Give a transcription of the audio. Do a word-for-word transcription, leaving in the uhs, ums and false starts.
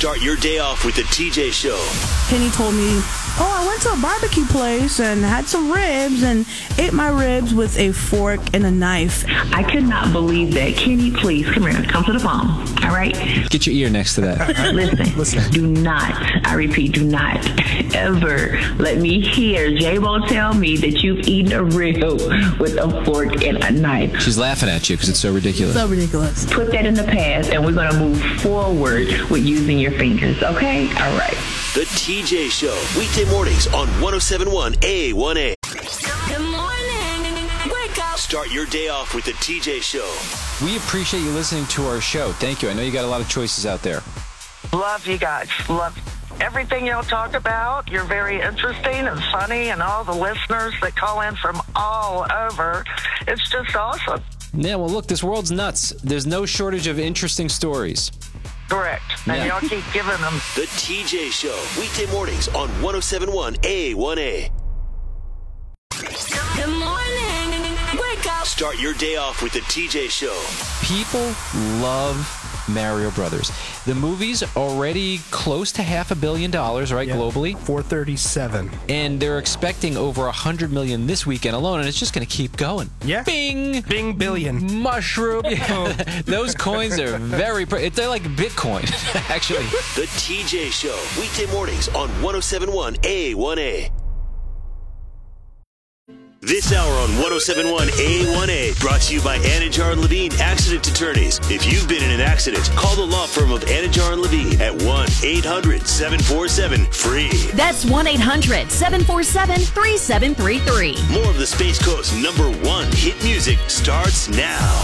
Start your day off with the T J Show. Kenny told me, oh, I went to a barbecue place and had some ribs and ate my ribs with a fork and a knife. I could not believe that. Kenny, please, come here. Come to the phone. All right? Get your ear next to that. Listen, Listen, do not, I repeat, do not ever let me hear J-Bo tell me that you've eaten a rib with a fork and a knife. She's laughing at you because it's so ridiculous. So ridiculous. Put that in the past, and we're going to move forward with using your fingers, okay? All right. The T J Show, weekday mornings on one oh seven point one A one A. Good morning. Wake up. Start your day off with the T J Show. We appreciate you listening to our show. Thank you. I know you got a lot of choices out there. Love you guys. Love everything y'all talk about. You're very interesting and funny, and all the listeners that call in from all over. It's just awesome. Yeah, well, look, this world's nuts. There's no shortage of interesting stories. Correct. And Yeah. y'all keep giving them. The T J Show, weekday mornings on one oh seven point one A one A. Good morning. Wake up. Start your day off with the T J Show. People love Mario Brothers. The movie's already close to half a billion dollars, right, Yeah. globally? four thirty-seven. And they're expecting over a hundred million this weekend alone, and it's just going to keep going. Yeah. Bing! Bing billion. Mushroom. Yeah. Those coins are very, pre- they're like Bitcoin, actually. The T J Show, weekday mornings on one oh seven point one A one A. This hour on one oh seven point one A one A, brought to you by Anajar and Levine Accident Attorneys. If you've been in an accident, call the law firm of Anajar and Levine at one eight hundred seven four seven free. That's one eight hundred seven four seven three seven three three. More of the Space Coast's number one hit music starts now.